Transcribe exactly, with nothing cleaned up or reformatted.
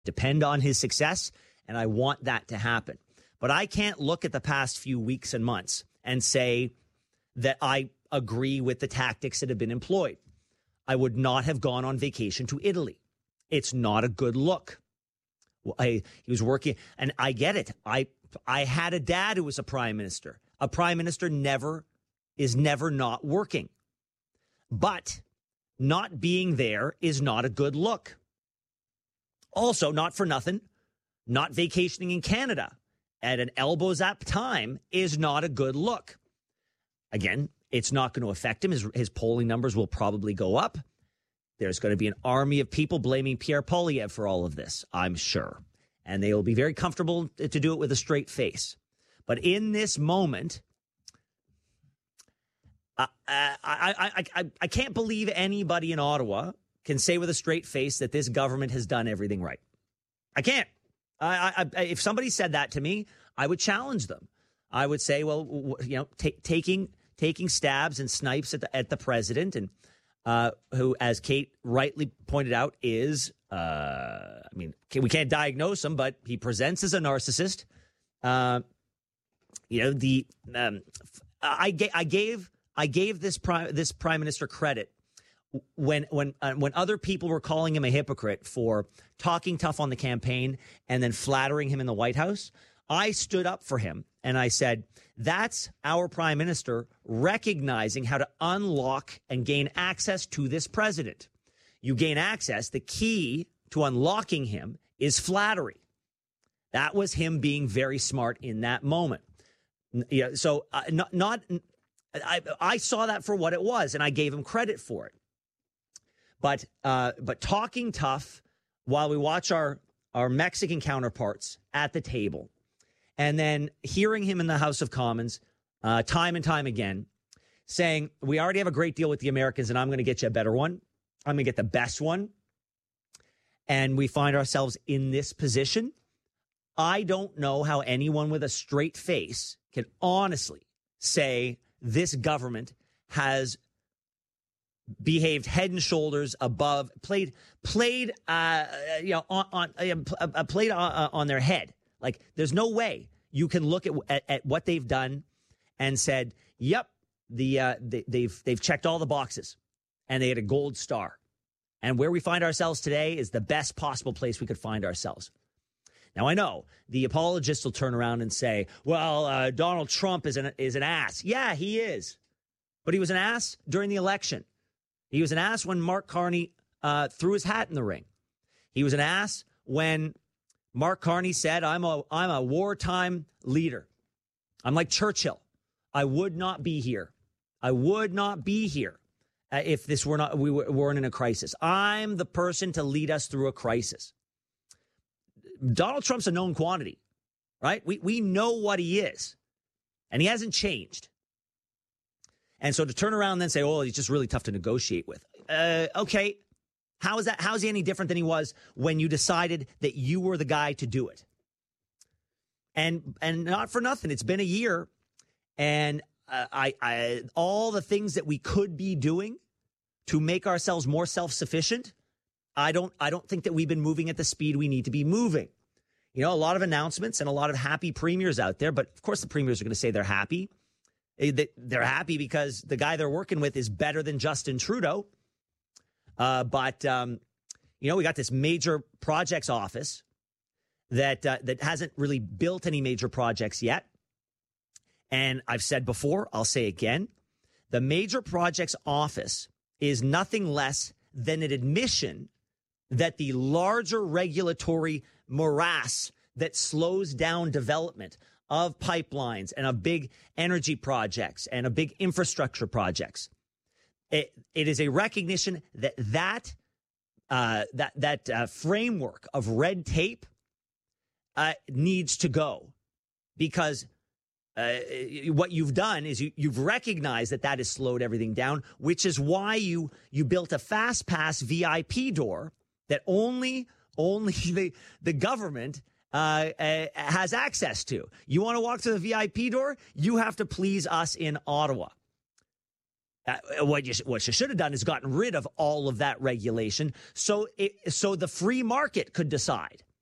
depend on his success, and I want that to happen. But I can't look at the past few weeks and months and say that I agree with the tactics that have been employed. I would not have gone on vacation to Italy. It's not a good look. I, he was working, and I get it. I I had a dad who was a prime minister. A prime minister never is never not working. But not being there is not a good look. Also, not for nothing, not vacationing in Canada at an elbows up time is not a good look. Again, it's not going to affect him. His, his polling numbers will probably go up. There's going to be an army of people blaming Pierre Poilievre for all of this, I'm sure. And they will be very comfortable to do it with a straight face. But in this moment, uh, I, I, I, I, I can't believe anybody in Ottawa can say with a straight face that this government has done everything right. I can't. I, I, if somebody said that to me, I would challenge them. I would say, well, you know, t- taking taking stabs and snipes at the, at the president, and uh, who, as Kate rightly pointed out, is, uh, I mean, we can't diagnose him, but he presents as a narcissist. Uh, you know, the um, I, ga- I gave I gave this prime this prime minister credit when when uh, when other people were calling him a hypocrite for talking tough on the campaign and then flattering him in the White House. I stood up for him and I said, that's our prime minister recognizing how to unlock and gain access to this president. You gain access. The key to unlocking him is flattery. That was him being very smart in that moment. Yeah. So uh, not, not I, I saw that for what it was, and I gave him credit for it. But uh, but talking tough while we watch our, our Mexican counterparts at the table, and then hearing him in the House of Commons uh, time and time again saying, we already have a great deal with the Americans and I'm going to get you a better one. I'm going to get the best one. And we find ourselves in this position. I don't know how anyone with a straight face can honestly say this government has behaved head and shoulders above, played, played, uh, you know, on, on uh, uh, played uh, on their head. Like, there's no way you can look at at, at what they've done and said, "Yep, the uh, they, they've they've checked all the boxes, and they had a gold star." And where we find ourselves today is the best possible place we could find ourselves. Now, I know the apologists will turn around and say, "Well, uh, Donald Trump is an is an ass." Yeah, he is, but he was an ass during the election. He was an ass when Mark Carney uh, threw his hat in the ring. He was an ass when Mark Carney said, I'm a, I'm a wartime leader. I'm like Churchill. I would not be here. I would not be here uh, if this were not, we were, weren't in a crisis. I'm the person to lead us through a crisis. Donald Trump's a known quantity, right? We, we know what he is, and he hasn't changed. And so to turn around and then say, oh, he's just really tough to negotiate with. Uh, okay. How is that? How is he any different than he was when you decided that you were the guy to do it? And and not for nothing, it's been a year, and uh, I, I all the things that we could be doing to make ourselves more self-sufficient, I don't I don't think that we've been moving at the speed we need to be moving. You know, a lot of announcements and a lot of happy premiers out there, but of course the premiers are going to say they're happy. They're happy because the guy they're working with is better than Justin Trudeau. Uh, but, um, you know, we got this major projects office that uh, that hasn't really built any major projects yet. And I've said before, I'll say again, the major projects office is nothing less than an admission that the larger regulatory morass that slows down development of pipelines and of big energy projects and of big infrastructure projects, It, it is a recognition that that uh, that that uh, framework of red tape uh, needs to go, because uh, what you've done is you, you've recognized that that has slowed everything down, which is why you you built a fast pass V I P door that only only the the government uh, uh, has access to. You want to walk to the V I P door? You have to please us in Ottawa. Uh, what you what you should have done is gotten rid of all of that regulation, so it, so the free market could decide.